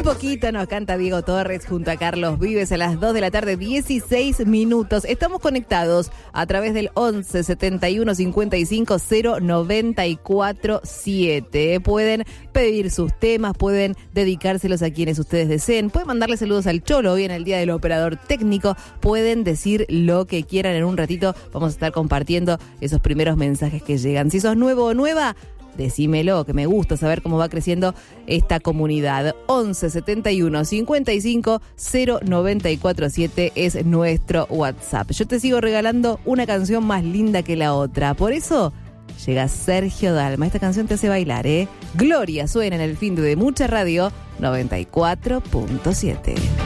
poquito nos canta Diego Torres junto a Carlos Vives a las 2 de la tarde, 16 minutos. Estamos conectados a través del 11 71 55 094 7. Pueden pedir sus temas, pueden dedicárselos a quienes ustedes deseen, pueden mandarle saludos al Cholo hoy en el Día del Operador Técnico, pueden decir lo que quieran. En un ratito vamos a estar compartiendo esos primeros mensajes que llegan. Si sos nuevo o nueva, decímelo, que me gusta saber cómo va creciendo esta comunidad. 11 71 55 094 7 es nuestro WhatsApp. Yo te sigo regalando una canción más linda que la otra. Por eso llega Sergio Dalma. Esta canción te hace bailar, ¿eh? Gloria suena en el fin de Mucha Radio 94.7.